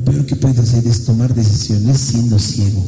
peor que puedes hacer es tomar decisiones siendo ciego.